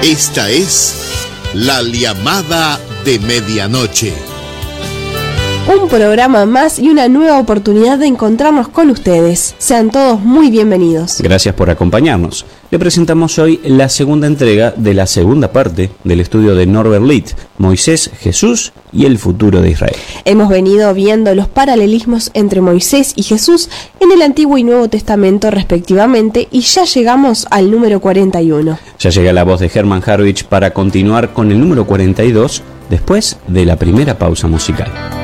Esta es La Llamada de Medianoche. Un programa más y una nueva oportunidad de encontrarnos con ustedes. Sean todos muy bienvenidos. Gracias por acompañarnos. Le presentamos hoy la segunda entrega de la segunda parte del estudio de Norbert Litt, Moisés, Jesús y el futuro de Israel. Hemos venido viendo los paralelismos entre Moisés y Jesús en el Antiguo y Nuevo Testamento respectivamente y ya llegamos al número 41. Ya llega la voz de Hermann Harwich para continuar con el número 42 después de la primera pausa musical.